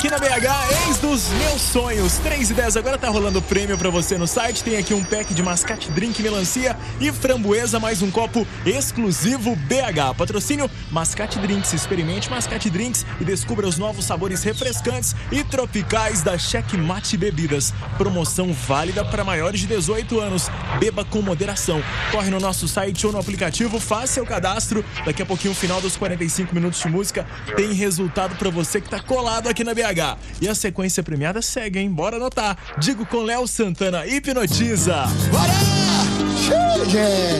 aqui na BH, ex dos meus sonhos. 3h10, agora tá rolando prêmio pra você no site. Tem aqui um pack de mascate drink, melancia e framboesa, mais um copo exclusivo BH. Patrocínio Mascate Drinks. Experimente Mascate Drinks e descubra os novos sabores refrescantes e tropicais da Checkmate Bebidas. Promoção válida para maiores de 18 anos. Beba com moderação. Corre no nosso site ou no aplicativo, faça seu cadastro. Daqui a pouquinho, final dos 45 minutos de música, tem resultado pra você que tá colado aqui na BH. E a sequência premiada segue, hein? Bora anotar. Digo com Léo Santana, Hipnotiza. Bora! Gente!